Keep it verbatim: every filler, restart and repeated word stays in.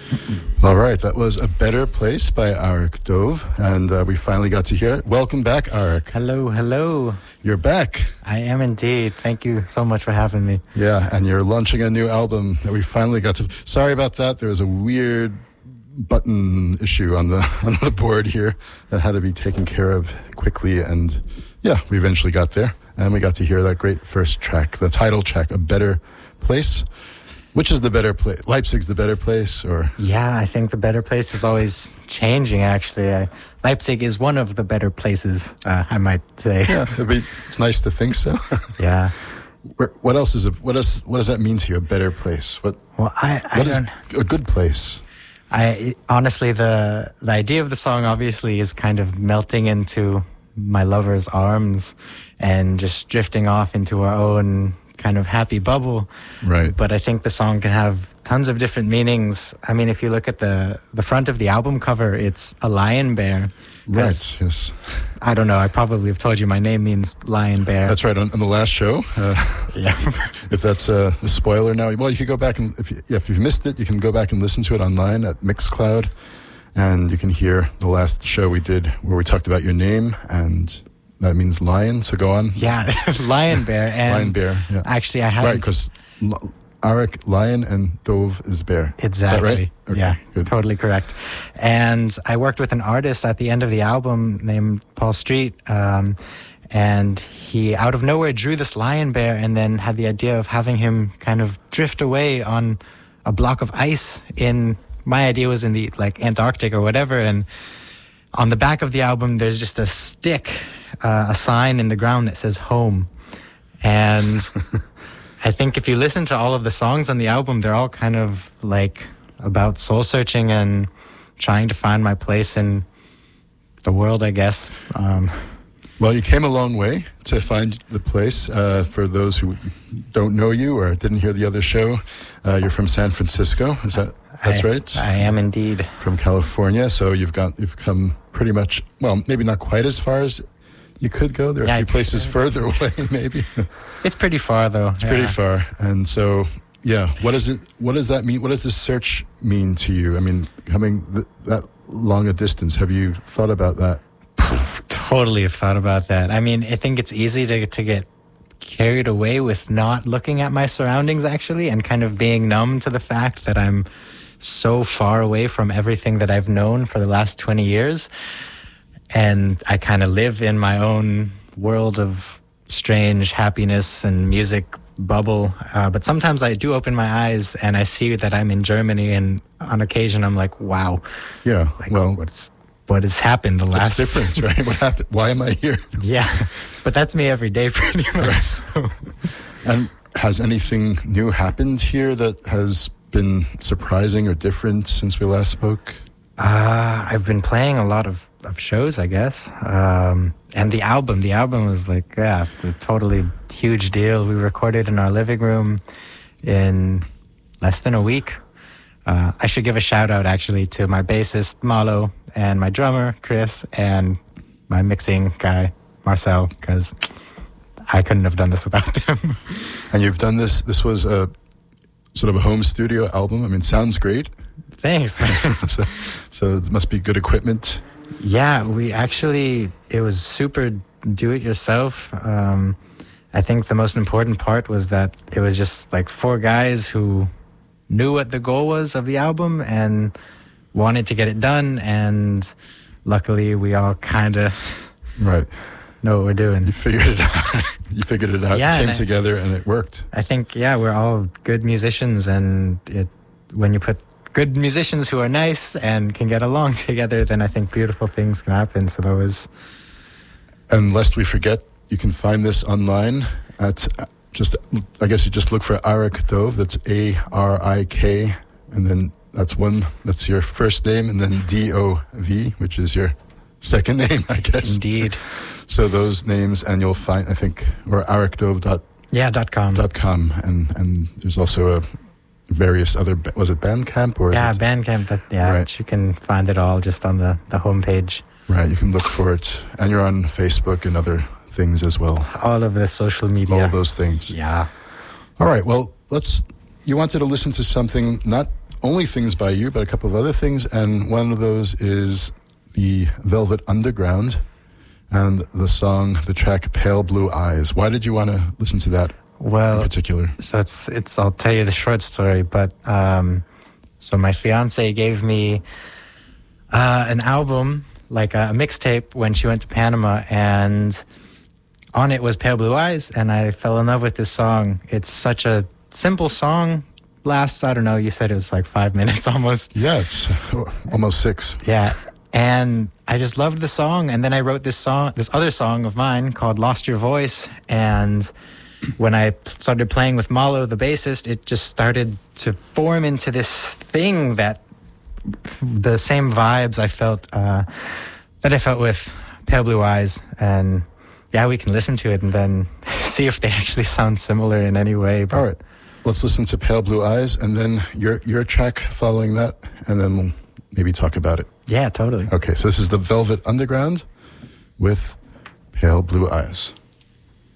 All right, that was A Better Place by Arik Dove, and uh, we finally got to hear it. Welcome back, Arik. Hello, hello. You're back. I am indeed. Thank you so much for having me. Yeah, and you're launching a new album that we finally got to... Sorry about that. There was a weird button issue on the on the board here that had to be taken care of quickly, and yeah, we eventually got there, and we got to hear that great first track, the title track, A Better Place. Which is the better place? Leipzig's the better place, or? Yeah, I think the better place is always changing, actually. I, Leipzig is one of the better places, uh, I might say. Yeah, it'd be, it's nice to think so. Yeah. Where, what else is, a, what, else, what does that mean to you, a better place? What, well, I, I what is don't, a good place? I honestly, the the idea of the song obviously is kind of melting into my lover's arms and just drifting off into our own kind of happy bubble. Right. But I think the song can have tons of different meanings. I mean, if you look at the the front of the album cover, it's a lion bear. Right, yes. I don't know, I probably have told you my name means lion bear. That's right, on, on the last show. Uh, yeah. If that's uh, a spoiler now, well, you can go back and, if, you, yeah, if you've missed it, you can go back and listen to it online at Mixcloud, and you can hear the last show we did where we talked about your name, and that means lion, so go on. Yeah, lion bear. And lion bear, yeah. Actually, I had Right, because Arik, lion, and Dove is bear. Exactly. Is that right? Okay, yeah, good. Totally correct. And I worked with an artist at the end of the album named Paul Street, um, and he, out of nowhere, drew this lion bear and then had the idea of having him kind of drift away on a block of ice in, my idea was in the, like, Antarctic or whatever, and on the back of the album, there's just a stick, uh, a sign in the ground that says home. And I think if you listen to all of the songs on the album, they're all kind of like about soul searching and trying to find my place in the world, I guess. Um, well, you came a long way to find the place. Uh, for those who don't know you or didn't hear the other show, uh, you're from San Francisco. Is that that's I, right? I am indeed. From California, so you've got you've come pretty much, well, maybe not quite as far as you could go. There are yeah, a few places further away, maybe. It's pretty far, though. It's yeah. pretty far, and so yeah. What does it? What does that mean? What does this search mean to you? I mean, coming th- that long a distance, have you thought about that? Totally have thought about that. I mean, I think it's easy to to get carried away with not looking at my surroundings, actually, and kind of being numb to the fact that I'm so far away from everything that I've known for the last twenty years. And I kind of live in my own world of strange happiness and music bubble. Uh, but sometimes I do open my eyes and I see that I'm in Germany, and on occasion I'm like, wow. Yeah, like, well... What's, what has happened the last... That's different, right? What happened? Why am I here? Yeah, but that's me every day pretty much. Right. So. And has anything new happened here that has been surprising or different since we last spoke? Uh, I've been playing a lot of, of shows, I guess. Um, and the album, the album was like, yeah, it's a totally huge deal. We recorded in our living room in less than a week. Uh, I should give a shout out actually to my bassist, Malo, and my drummer, Chris, and my mixing guy, Marcel, because I couldn't have done this without them. And you've done this, this was a sort of a home studio album. I mean, sounds great. Thanks. so, so it must be good equipment. Yeah, we actually, it was super do-it-yourself. Um, I think the most important part was that it was just like four guys who knew what the goal was of the album and wanted to get it done, and luckily we all kind of right know what we're doing. You figured it out. You figured it out. Yeah, it came I, together and it worked. I think, yeah, we're all good musicians, and it when you put good musicians who are nice and can get along together, then I think beautiful things can happen. So that was... And lest we forget, you can find this online at just, I guess you just look for Arik Dove. That's A R I K, and then that's one, that's your first name, and then D O V, which is your second name, I guess. Indeed. So those names, and you'll find, I think, or arikdove dot yeah, dot com. Dot com, and, and there's also a various other, was it Bandcamp? Or is yeah, it? Bandcamp, that, yeah, right. You can find it all just on the, the homepage. Right, you can look for it. And you're on Facebook and other things as well. All of the social media. All of those things. Yeah. All right, well, let's, you wanted to listen to something not only things by you, but a couple of other things, and one of those is the Velvet Underground and the song, the track Pale Blue Eyes. Why did you want to listen to that well, in particular? So it's, it's, I'll tell you the short story, but um, so my fiance gave me uh, an album, like a, a mixtape when she went to Panama, and on it was Pale Blue Eyes, and I fell in love with this song. It's such a simple song. Lasts, I don't know, you said it was like five minutes almost. Yeah, it's almost six. Yeah. And I just loved the song. And then I wrote this song, this other song of mine called Lost Your Voice. And when I started playing with Malo, the bassist, it just started to form into this thing that the same vibes I felt, uh, that I felt with Pale Blue Eyes. And yeah, we can listen to it and then see if they actually sound similar in any way. But all right. Let's listen to Pale Blue Eyes, and then your your track following that, and then we'll maybe talk about it. Yeah, totally. Okay, so this is the Velvet Underground with Pale Blue Eyes.